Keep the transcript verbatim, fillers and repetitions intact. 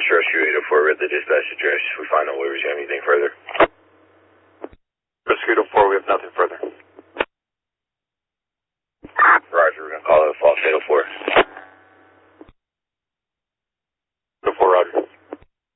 Rescue eight oh four, read the dispatch address. We find out where we have anything further. Rescue eight oh four, we have nothing further.